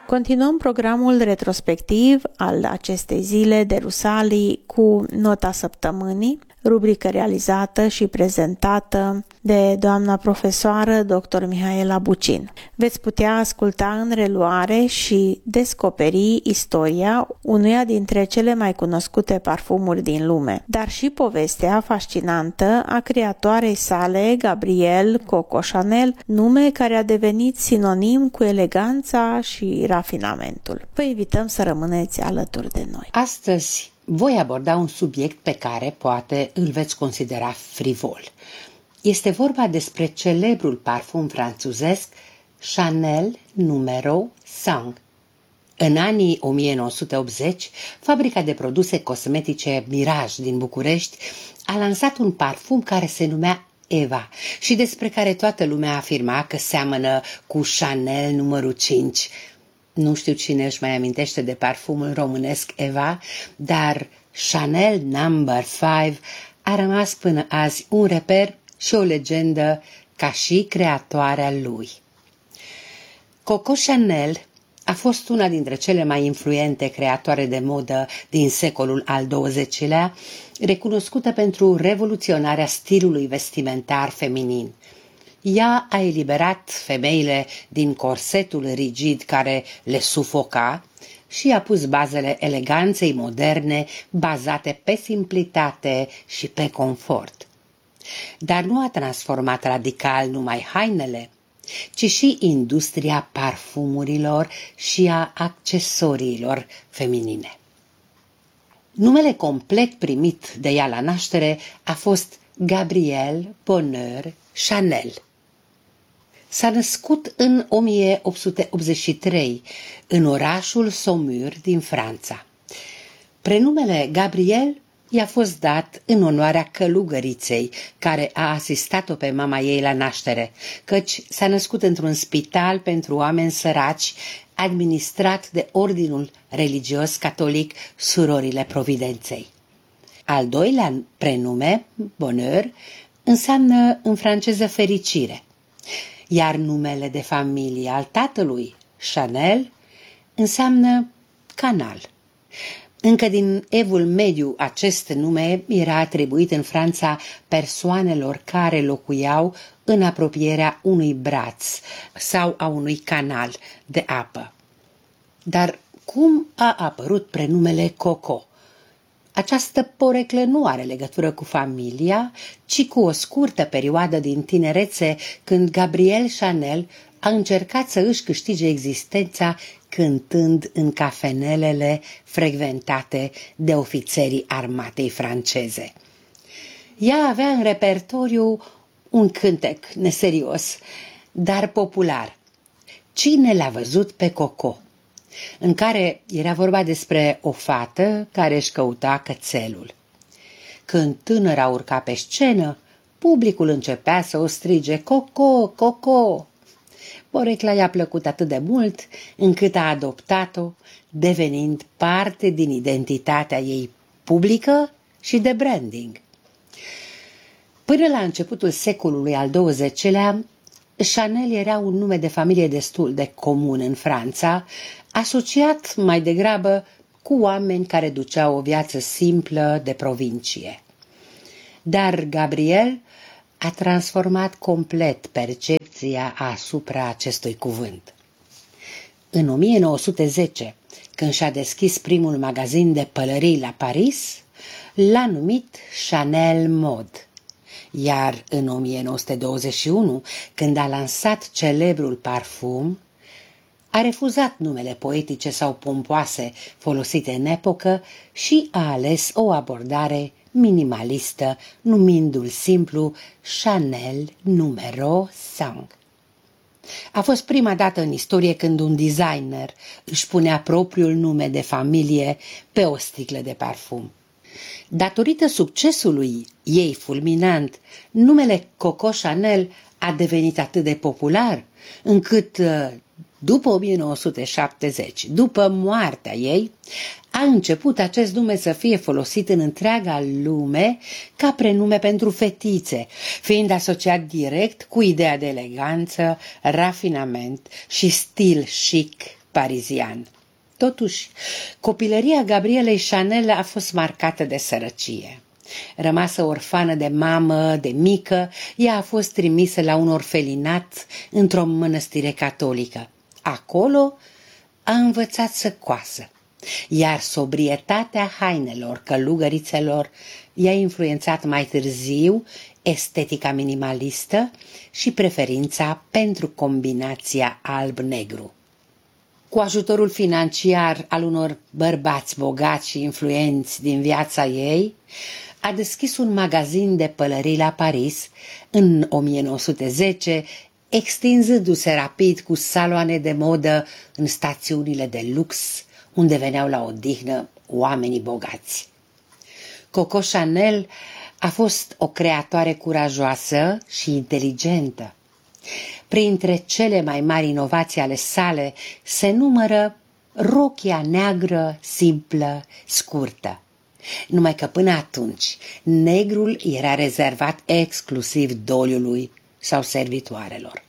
Continuăm programul retrospectiv al acestei zile de Rusalii cu nota săptămânii, rubrică realizată și prezentată de doamna profesoară dr. Mihaela Bucin. Veți putea asculta în reluare și descoperi istoria unuia dintre cele mai cunoscute parfumuri din lume, dar și povestea fascinantă a creatoarei sale, Gabrielle Coco Chanel, nume care a devenit sinonim cu eleganța și rafinamentul. Vă invităm să rămâneți alături de noi. Astăzi voi aborda un subiect pe care poate îl veți considera frivol. Este vorba despre celebrul parfum franțuzesc Chanel numero 5. În anii 1980, fabrica de produse cosmetice Mirage din București a lansat un parfum care se numea Eva și despre care toată lumea afirma că seamănă cu Chanel numărul 5. Nu știu cine își mai amintește de parfumul românesc Eva, dar Chanel number 5 a rămas până azi un reper și o legendă ca și creatoarea lui. Coco Chanel a fost una dintre cele mai influente creatoare de modă din secolul al XX-lea, recunoscută pentru revoluționarea stilului vestimentar feminin. Ea a eliberat femeile din corsetul rigid care le sufoca și a pus bazele eleganței moderne bazate pe simplitate și pe confort. Dar nu a transformat radical numai hainele, ci și industria parfumurilor și a accesoriilor feminine. Numele complet primit de ea la naștere a fost Gabrielle Bonheur Chanel. S-a născut în 1883 în orașul Saumur din Franța. Prenumele Gabrielle i-a fost dat în onoarea călugăriței care a asistat-o pe mama ei la naștere, căci s-a născut într-un spital pentru oameni săraci administrat de ordinul religios catolic Surorile Providenței. Al doilea prenume, Bonheur, înseamnă în franceză fericire, iar numele de familie al tatălui, Chanel, înseamnă canal. Încă din Evul Mediu acest nume era atribuit în Franța persoanelor care locuiau în apropierea unui braț sau a unui canal de apă. Dar cum a apărut prenumele Coco? Această poreclă nu are legătură cu familia, ci cu o scurtă perioadă din tinerețe când Gabrielle Chanel a încercat să își câștige existența cântând în cafenelele frecventate de ofițerii armatei franceze. Ea avea în repertoriu un cântec neserios, dar popular, Cine l-a văzut pe Coco?, în care era vorba despre o fată care își căuta cățelul. Când tânăra urca pe scenă, publicul începea să o strige Coco, Coco. Porecla i-a plăcut atât de mult încât a adoptat-o, devenind parte din identitatea ei publică și de branding. Până la începutul secolului al XX-lea, Chanel era un nume de familie destul de comun în Franța, asociat mai degrabă cu oameni care duceau o viață simplă de provincie. Dar Gabrielle a transformat complet percepția asupra acestui cuvânt. În 1910, când și-a deschis primul magazin de pălării la Paris, l-a numit Chanel Mode. Iar în 1921, când a lansat celebrul parfum, a refuzat numele poetice sau pompoase folosite în epocă și a ales o abordare minimalistă, numindu-l simplu Chanel numero 5. A fost prima dată în istorie când un designer își punea propriul nume de familie pe o sticlă de parfum. Datorită succesului ei fulminant, numele Coco Chanel a devenit atât de popular, încât după 1970, după moartea ei, a început acest nume să fie folosit în întreaga lume ca prenume pentru fetițe, fiind asociat direct cu ideea de eleganță, rafinament și stil chic parizian. Totuși, copilăria Gabrielei Chanel a fost marcată de sărăcie. Rămasă orfană de mamă, de mică, ea a fost trimisă la un orfelinat într-o mănăstire catolică. Acolo a învățat să coasă, iar sobrietatea hainelor călugărițelor i-a influențat mai târziu estetica minimalistă și preferința pentru combinația alb-negru. Cu ajutorul financiar al unor bărbați bogați și influenți din viața ei, a deschis un magazin de pălării la Paris în 1910, extinzându-se rapid cu saloane de modă în stațiunile de lux, unde veneau la odihnă oamenii bogați. Coco Chanel a fost o creatoare curajoasă și inteligentă. Printre cele mai mari inovații ale sale se numără rochia neagră, simplă, scurtă. Numai că până atunci negrul era rezervat exclusiv doliului sau servitoarelor.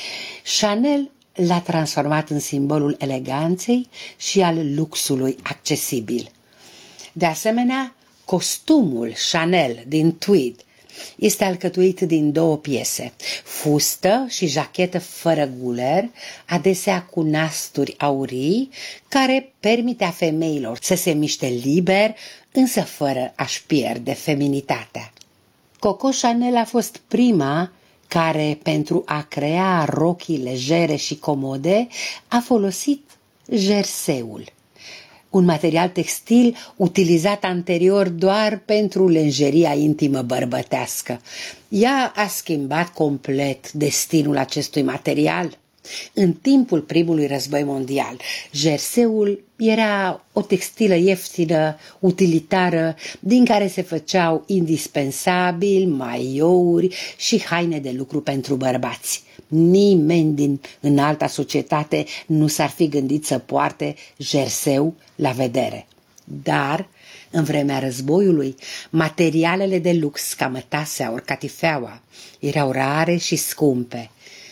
Chanel l-a transformat în simbolul eleganței și al luxului accesibil. De asemenea, costumul Chanel din tweed este alcătuit din două piese, fustă și jachetă fără guler, adesea cu nasturi aurii, care permitea femeilor să se miște liber, însă fără a-și pierde feminitatea. Coco Chanel a fost prima care, pentru a crea rochii legere și comode, a folosit jerseul, un material textil utilizat anterior doar pentru lenjeria intimă bărbătească. Ea a schimbat complet destinul acestui material. În timpul primului război mondial, jerseul era o textilă ieftină, utilitară, din care se făceau indispensabili, maiouri și haine de lucru pentru bărbați. Nimeni din înalta societate nu s-ar fi gândit să poarte jerseu la vedere. Dar, în vremea războiului, materialele de lux ca mătasea ori catifeaua erau rare și scumpe.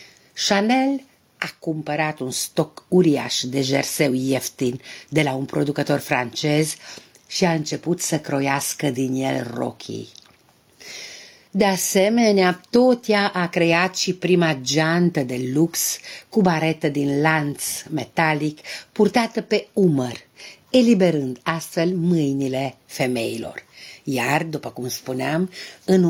Chanel a cumpărat un stoc uriaș de jerseu ieftin de la un producător francez și a început să croiască din el rochii. De asemenea, tot ea a creat și prima geantă de lux cu baretă din lanț metalic purtată pe umăr, eliberând astfel mâinile femeilor. Iar, după cum spuneam, în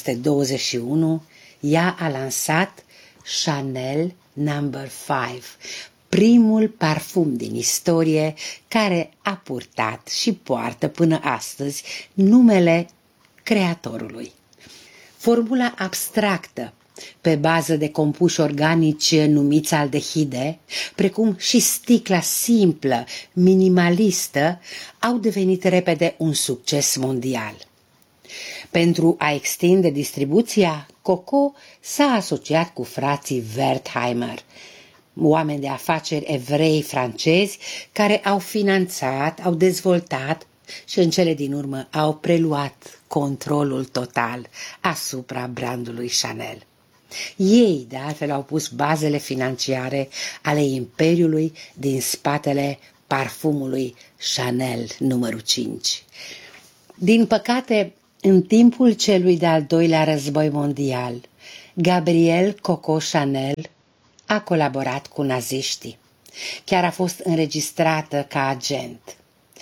1921 ea a lansat Chanel No. 5, primul parfum din istorie care a purtat și poartă până astăzi numele creatorului. Formula abstractă, pe bază de compuși organici numiți aldehide, precum și sticla simplă, minimalistă, au devenit repede un succes mondial. Pentru a extinde distribuția, Coco s-a asociat cu frații Wertheimer, oameni de afaceri evrei francezi care au finanțat, au dezvoltat și în cele din urmă au preluat controlul total asupra brandului Chanel. Ei, de altfel, au pus bazele financiare ale imperiului din spatele parfumului Chanel numărul 5. Din păcate, în timpul celui de-al doilea război mondial, Gabrielle Coco Chanel a colaborat cu naziștii. Chiar a fost înregistrată ca agent.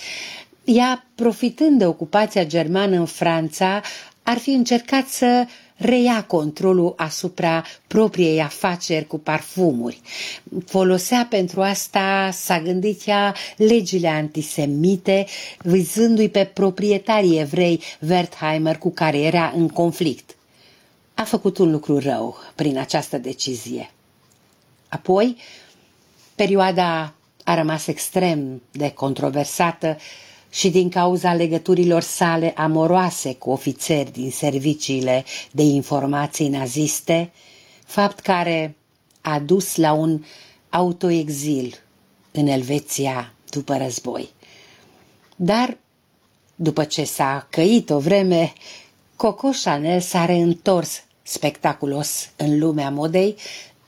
Ea, profitând de ocupația germană în Franța, ar fi încercat să reia controlul asupra propriei afaceri cu parfumuri. Folosea pentru asta, s-a gândit ea, legile antisemite, vizându-i pe proprietarii evrei Wertheimer cu care era în conflict. A făcut un lucru rău prin această decizie. Apoi, perioada a rămas extrem de controversată și din cauza legăturilor sale amoroase cu ofițeri din serviciile de informații naziste, fapt care a dus la un autoexil în Elveția după război. Dar, după ce s-a căit o vreme, Coco Chanel s-a reîntors spectaculos în lumea modei,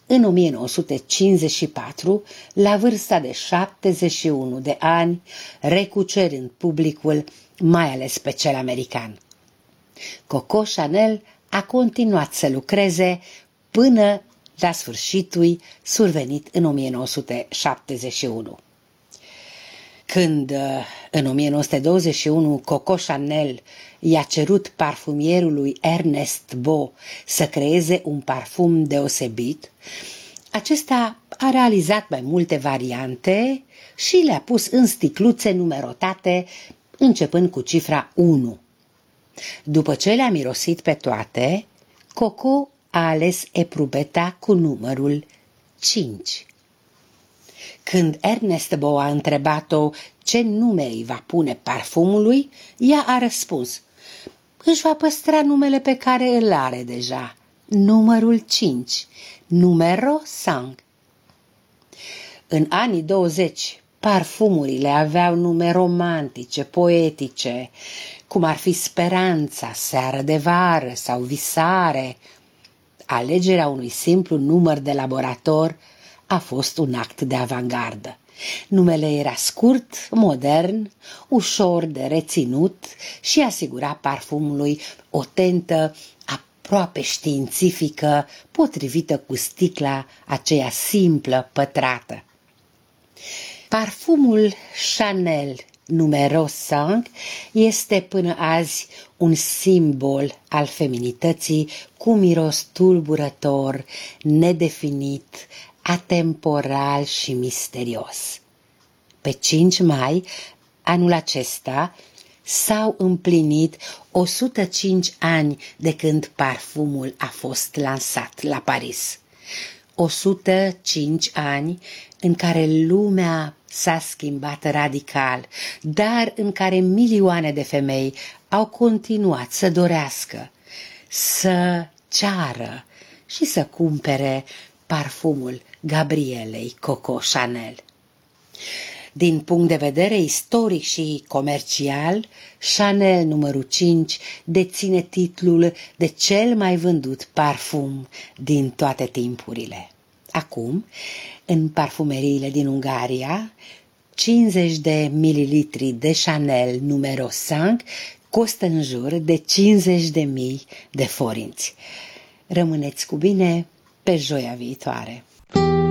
În 1954, la vârsta de 71 de ani, recucerind publicul, mai ales pe cel american. Coco Chanel a continuat să lucreze până la sfârșitul survenit în 1971. Când în 1921 Coco Chanel i-a cerut parfumierului Ernest Beau să creeze un parfum deosebit, acesta a realizat mai multe variante și le-a pus în sticluțe numerotate, începând cu cifra 1. După ce le-a mirosit pe toate, Coco a ales eprubeta cu numărul 5. Când Ernest Beau a întrebat-o ce nume îi va pune parfumului, ea a răspuns: își va păstra numele pe care îl are deja, numărul 5, numero 5. În anii 20, parfumurile aveau nume romantice, poetice, cum ar fi Speranța, Seară de vară sau Visare. Alegerea unui simplu număr de laborator a fost un act de avangardă. Numele era scurt, modern, ușor de reținut și asigura parfumului o tentă aproape științifică, potrivită cu sticla aceea simplă, pătrată. Parfumul Chanel numero 5 este până azi un simbol al feminității cu miros tulburător, nedefinit, atemporal și misterios. Pe 5 mai, anul acesta, s-au împlinit 105 ani de când parfumul a fost lansat la Paris. 105 ani în care lumea s-a schimbat radical, dar în care milioane de femei au continuat să dorească, să ceară și să cumpere parfumul Gabrielei Coco Chanel. Din punct de vedere istoric și comercial, Chanel numărul 5 deține titlul de cel mai vândut parfum din toate timpurile. Acum, în parfumeriile din Ungaria, 50 de mililitri de Chanel numero 5 costă în jur de 50.000 de forinți. Rămâneți cu bine, pe joia viitoare!